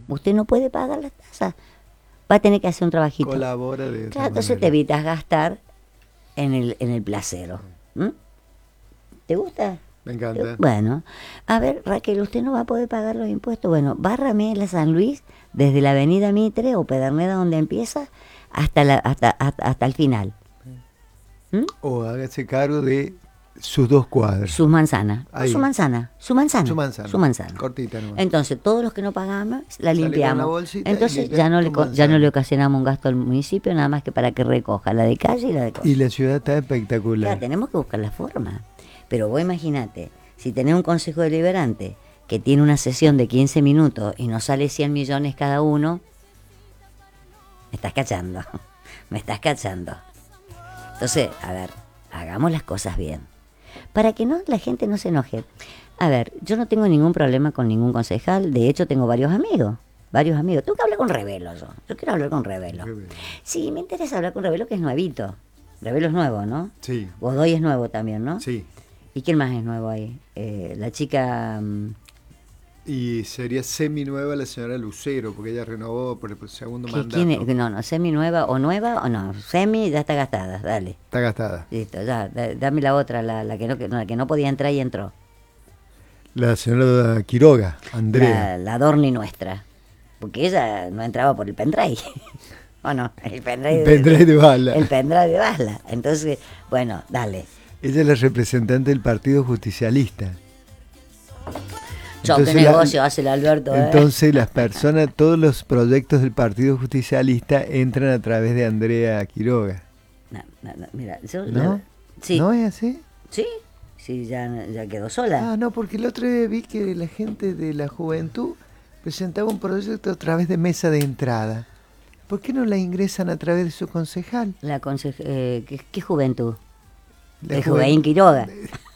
usted no puede pagar las tasas, va a tener que hacer un trabajito. Colabora de otra Claro, entonces manera. te evitas gastar en el placero. ¿Mm? ¿Te gusta? Me encanta. Bueno, a ver, Raquel, usted no va a poder pagar los impuestos. Bueno, bárrame la San Luis desde la avenida Mitre o Pedernera donde empieza hasta el final. ¿Mm? O hágase cargo de sus 2 cuadras. Su manzana. Ahí. Su manzana. Cortita nomás. Entonces, todos los que no pagamos, la Sale con limpiamos. la bolsita y Entonces, limpia ya no, tu ya no manzana. le ocasionamos un gasto al municipio, nada más que para que recoja la de calle y la de cosas. Y la ciudad está Ya, espectacular. tenemos que buscar la forma. Pero vos imagínate, si tenés un consejo deliberante que tiene una sesión de 15 minutos y nos sale 100 millones cada uno, me estás cachando. Me estás cachando. Entonces, a ver, hagamos las cosas bien. Para que no la gente no se enoje. A ver, yo no tengo ningún problema con ningún concejal. De hecho, tengo varios amigos. Tengo que hablar con Revelo yo. Yo quiero hablar con Revelo. Sí, me interesa hablar con Revelo, que es nuevito. Revelo es nuevo, ¿no? Sí, Godoy es nuevo también, ¿no? sí. ¿Y quién más es nuevo ahí? La chica... Y sería semi-nueva la señora Lucero, porque ella renovó por el segundo mandato. ¿quién es? No, semi-nueva o no. Semi ya está gastada, dale. Está gastada. Listo, ya, dame la otra, la que no podía entrar y entró. La señora Quiroga, Andrea. La Dorni nuestra. Porque ella no entraba por el pendrive. ¿O no? El pendrive, El pendrive de bala. El pendrive de bala. Entonces, bueno, dale. Ella es la representante del Partido Justicialista. Chau, qué negocio hace el Alberto. Entonces las personas, todos los proyectos del Partido Justicialista entran a través de Andrea Quiroga. No, mira, yo... ¿No? Sí. ¿No es así? Sí, ya quedó sola. Ah, no, porque el otro día vi que la gente de la juventud presentaba un proyecto a través de mesa de entrada. ¿Por qué no la ingresan a través de su concejal? ¿Qué juventud? La El Juvenil Quiroga.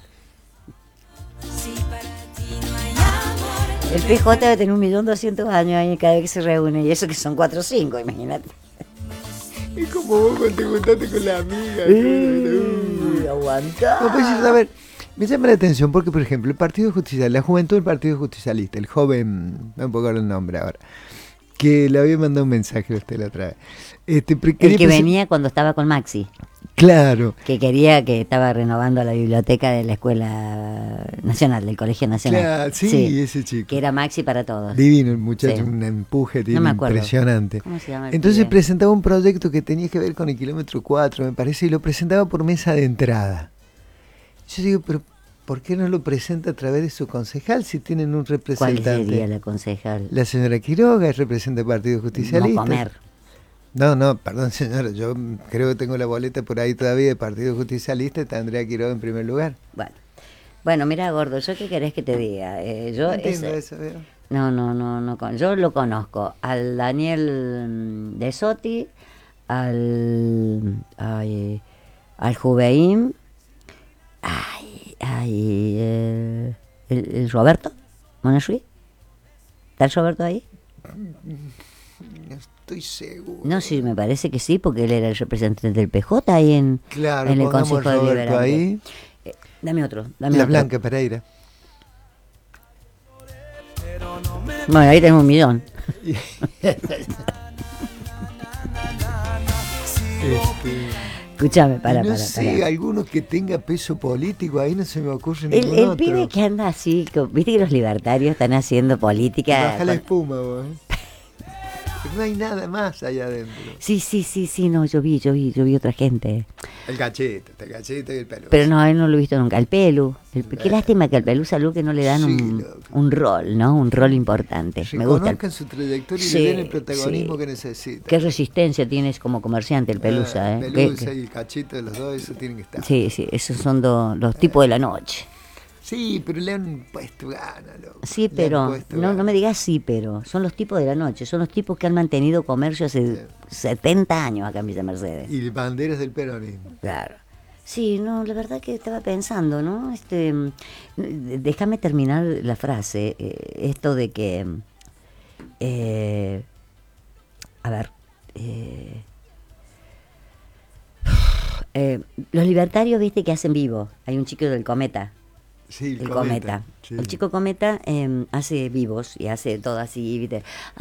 El PJ debe tener 1.200.000 años ahí cada vez que se reúne, y eso que son 4 o 5, imagínate. Es como vos cuando te juntaste con la amiga. Aguantá. No, pues, a ver, me llama la atención porque, por ejemplo, el Partido Justicialista, la juventud del Partido Justicialista, el joven, no me puedo acordar el nombre ahora, que le había mandado un mensaje a usted la otra vez. El que venía cuando estaba con Maxi. Claro. Que estaba renovando la biblioteca de la Escuela Nacional, del Colegio Nacional. Claro, sí, ese chico. Que era Maxi para todos. Divino el muchacho, Sí. un empuje No me acuerdo. impresionante. ¿Cómo se llama el Entonces pibe? presentaba un proyecto que tenía que ver con el kilómetro 4, me parece, y lo presentaba por mesa de entrada. Yo digo, pero ¿por qué no lo presenta a través de su concejal si tienen un ¿Cuál representante? sería la concejal? La señora Quiroga es representante del Partido Justicialista. No comer. No, perdón señora, yo creo que tengo la boleta por ahí todavía del Partido Justicialista, está Andrea Quiroga en primer lugar. Bueno, mira, gordo, ¿yo qué querés que te diga? Yo No entiendo eso, ¿veo? No, yo lo conozco. Al Daniel de Sotti, al Juveim, el Roberto Monasui. ¿Está el Roberto ahí? No estoy seguro. No, sí, me parece que sí, porque él era el representante del PJ ahí en el Consejo Deliberante. Ahí. Dame otro. La otro. Blanca Pereira. Bueno, ahí tenemos 1.000.000. Escúchame, para. Alguno que tenga peso político, ahí no se me ocurre El ningún otro. pibe que anda así, viste que los libertarios están haciendo política. Baja la espuma, vos. No hay nada más allá adentro. Sí, no, yo vi otra gente. El Gacheta y el Pelu. Pero no, él no lo he visto nunca. El Pelu. Qué lástima que al Pelu Salud que no le dan un rol, ¿no? Un rol importante. Me gusta. Reconozcan su trayectoria y le den el protagonismo que necesita. Qué resistencia tienes como comerciante el Pelusa, El Pelusa y el Cachito de los dos, eso tienen que estar. Sí, esos son los tipos de la noche. Sí, pero le han puesto ganas, loco. Sí, pero, no me digas sí, pero, son los tipos de la noche, son los tipos que han mantenido comercio hace 70 años acá en Villa Mercedes. Y banderas del peronismo. Claro. Sí, no, la verdad que estaba pensando, ¿no? Déjame terminar la frase, esto de que, los libertarios, viste, que hacen vivo, hay un chico del Cometa. Sí, el Cometa. Sí. El chico Cometa hace vivos y hace todo así, ¿viste?